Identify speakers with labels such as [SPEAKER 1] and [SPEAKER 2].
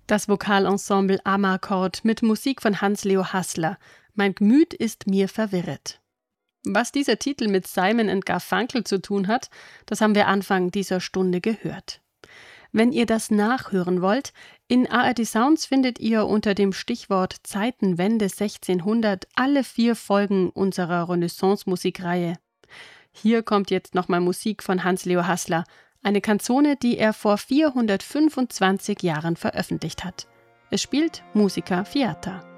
[SPEAKER 1] Das Vokalensemble Amarcord mit Musik von Hans-Leo Haßler. Mein Gemüt ist mir verwirret. Was dieser Titel mit Simon & Garfunkel zu tun hat, das haben wir Anfang dieser Stunde gehört. Wenn ihr das nachhören wollt, in ARD Sounds findet ihr unter dem Stichwort Zeitenwende 1600 alle 4 Folgen unserer Renaissance-Musikreihe. Hier kommt jetzt nochmal Musik von Hans-Leo Haßler, eine Canzone, die er vor 425 Jahren veröffentlicht hat. Es spielt Musica Fiata.